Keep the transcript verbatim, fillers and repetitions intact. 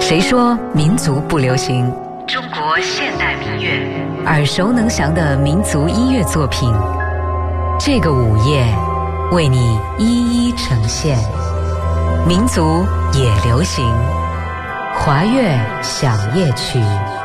谁说民族不流行？ 中国现代民乐， 耳熟能详的民族音乐作品，这个午夜为你一一呈现。民族也流行，华乐响夜曲。